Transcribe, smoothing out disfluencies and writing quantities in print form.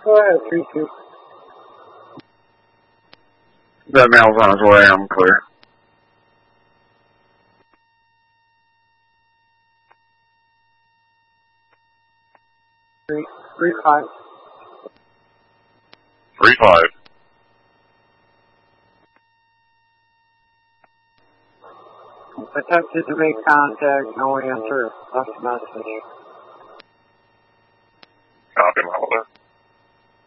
Go ahead, 3-2. That mail's on its way, I'm clear. 3-5. 3-5. Attempted to make contact, no answer, left message. Copy, my order.